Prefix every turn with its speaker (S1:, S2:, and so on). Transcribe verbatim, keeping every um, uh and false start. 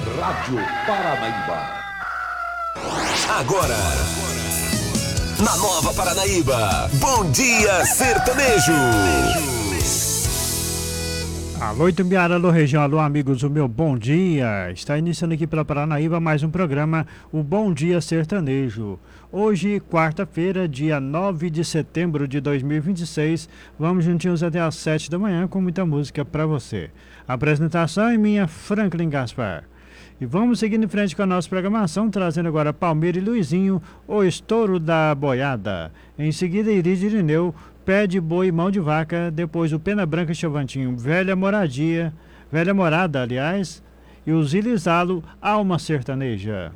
S1: Rádio Paranaíba.
S2: Agora, na Nova Paranaíba, Bom Dia Sertanejo.
S3: Alô, Itumbiara, alô, região, alô, amigos, o meu bom dia. Está iniciando aqui pela Paranaíba mais um programa, o Bom Dia Sertanejo. Hoje, quarta-feira, dia nove de setembro de dois mil e vinte e seis, vamos juntinhos até às sete da manhã com muita música para você. A apresentação é minha, Franklin Gaspar. E vamos seguindo em frente com a nossa programação, trazendo agora Palmeira e Luizinho, o estouro da boiada. Em seguida, Iride Irineu, Pé de Boi, Mão de Vaca. Depois, o Pena Branca e Chovantinho, Velha Moradia, Velha Morada, aliás. E o Zilizalo, Alma Sertaneja.